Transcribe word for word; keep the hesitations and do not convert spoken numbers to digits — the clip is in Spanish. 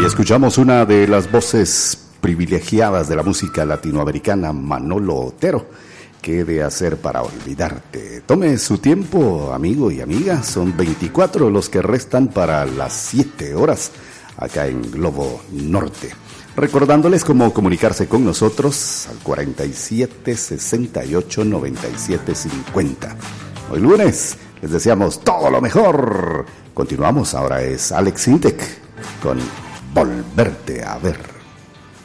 escuchamos una de las voces privilegiadas de la música latinoamericana, Manolo Otero. ¿Qué de hacer para olvidarte? Tome su tiempo, amigo y amiga. Son veinticuatro los que restan para las siete horas acá en Globo Norte. Recordándoles cómo comunicarse con nosotros al cuarenta y siete, sesenta y ocho, noventa y siete, cincuenta. Hoy lunes les deseamos todo lo mejor. Continuamos, ahora es Alex Intec con Volverte a Ver.